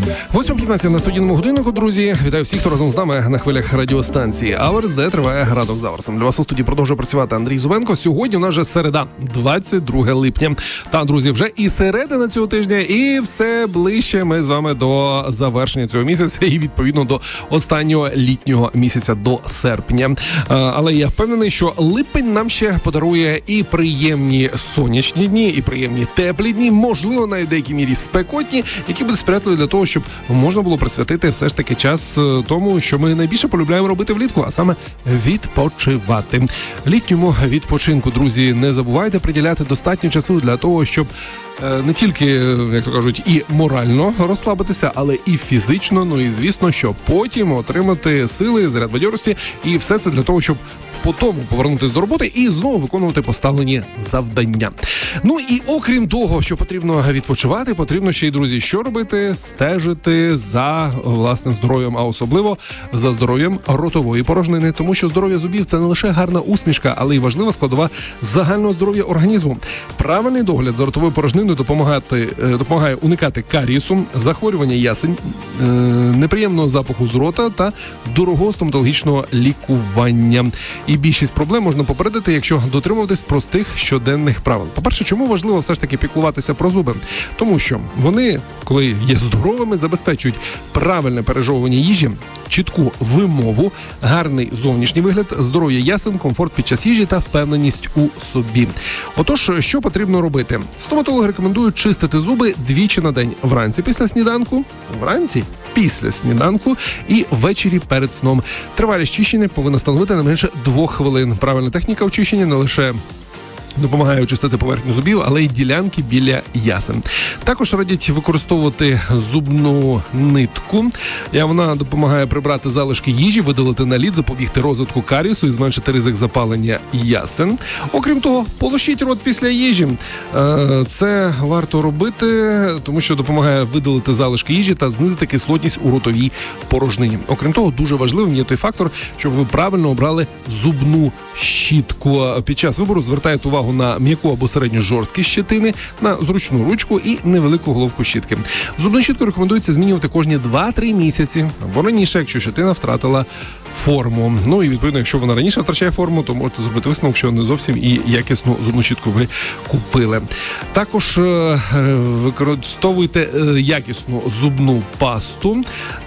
8:15 на студійному годиннику, друзі. Вітаю всіх, хто разом з нами на хвилях радіостанції Аверс, де триває «Ранок з Аверсом». Для вас у студії продовжує працювати Андрій Зубенко. Сьогодні у нас вже середа, 22 липня. Та, друзі, вже і середина цього тижня, і все ближче ми з вами до завершення цього місяця і, відповідно, до останнього літнього місяця, до серпня. Але я впевнений, що липень нам ще подарує і приємні сонячні дні, і приємні теплі дні, можливо, навіть в деякій мірі спекотні, які будуть сприятливі для того, щоб можна було присвятити все ж таки час тому, що ми найбільше полюбляємо робити влітку, а саме відпочивати. Літньому відпочинку, друзі, не забувайте приділяти достатньо часу для того, щоб не тільки, як то кажуть, і морально розслабитися, але і фізично, ну і звісно, що потім отримати сили, заряд бадьорості, і все це для того, щоб потім повернутися до роботи і знову виконувати поставлені завдання. Ну і окрім того, що потрібно відпочивати, потрібно ще й, друзі, що робити? Стежити за власним здоров'ям, а особливо за здоров'ям ротової порожнини, тому що здоров'я зубів – це не лише гарна усмішка, але й важлива складова загального здоров'я організму. Правильний догляд за ротовою порожниною допомагає уникати карієсу, захворювання ясень, неприємного запаху з рота та дорогого стоматологічного лікування. І більшість проблем можна попередити, якщо дотримуватись простих щоденних правил. По-перше, чому важливо все ж таки піклуватися про зуби? Тому що вони, коли є здоровими, забезпечують правильне пережовування їжі, чітку вимову, гарний зовнішній вигляд, здоров'я ясен, комфорт під час їжі та впевненість у собі. Отож, що потрібно робити? Стоматологи рекомендують чистити зуби двічі на день. Вранці після сніданку, і ввечері перед сном. Тривалість чищення повинна становити не менше 2 хвилин. Правильна техніка очищення не лише допомагає очистити поверхню зубів, але й ділянки біля ясен. Також радять використовувати зубну нитку. Вона допомагає прибрати залишки їжі, видалити наліт, запобігти розвитку карієсу і зменшити ризик запалення ясен. Окрім того, полощіть рот після їжі. Це варто робити, тому що допомагає видалити залишки їжі та знизити кислотність у ротовій порожнині. Окрім того, дуже важливим є той фактор, щоб ви правильно обрали зубну щітку. Під час вибору звертайте увагу на м'яку або середньо жорсткі щетини, на зручну ручку і невелику головку щітки. Зубну щітку рекомендується змінювати кожні 2-3 місяці, або раніше, якщо щетина втратила форму. Ну і відповідно, якщо вона раніше втрачає форму, то можете зробити висновок, що не зовсім і якісну зубну щітку ви купили. Також використовуйте якісну зубну пасту,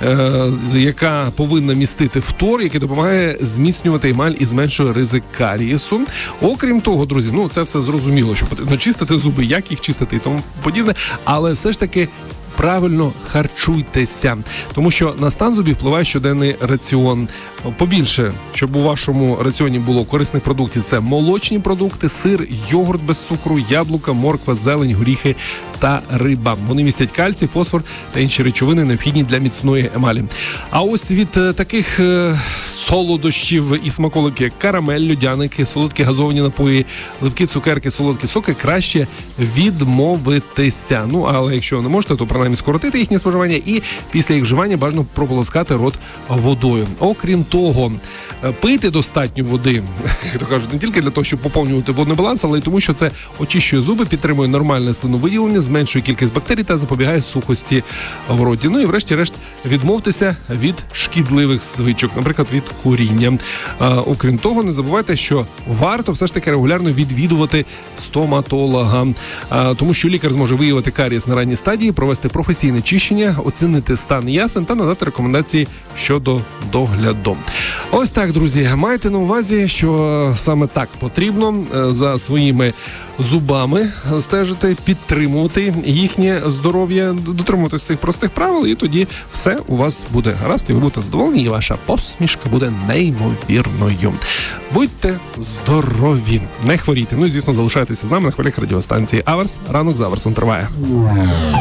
яка повинна містити фтор, який допомагає зміцнювати емаль і зменшує ризик карієсу. Окрім того, друзі, це все зрозуміло, що потрібно чистити зуби, як їх чистити і тому подібне, але все ж таки правильно харчуйтеся, тому що на стан зубів впливає щоденний раціон. Побільше, щоб у вашому раціоні було корисних продуктів, це молочні продукти, сир, йогурт без цукру, яблука, морква, зелень, горіхи та риба. Вони містять кальцій, фосфор та інші речовини, необхідні для міцної емалі. А ось від таких солодощів і смаколики, як карамель, льодяники, солодкі газовані напої, липкі цукерки, солодкі соки, краще відмовитися. Але якщо не можете, то принаймні скоротити їхнє споживання і після їх вживання бажано прополоскати рот водою. Окрім того, пийте достатньо води, як то кажуть, не тільки для того, щоб поповнювати водний баланс, але й тому, що це очищує зуби, підтримує нормальне слиновиділення, зменшує кількість бактерій та запобігає сухості в роті. Ну і врешті-решт відмовтеся від шкідливих звичок, наприклад, від куріння. Окрім того, не забувайте, що варто все ж таки регулярно відвідувати стоматолога, тому що лікар зможе виявити карієс на ранній стадії, провести професійне чищення, оцінити стан ясен та надати рекомендації щодо догляду. Ось так, друзі, майте на увазі, що саме так потрібно за своїми зубами стежити, підтримувати їхнє здоров'я, дотримуватися цих простих правил, і тоді все у вас буде гаразд, і ви будете задоволені, і ваша посмішка буде неймовірною. Будьте здорові, не хворійте. Ну і, звісно, залишайтеся з нами на хвилях радіостанції Аверс. Ранок з Аверсом триває.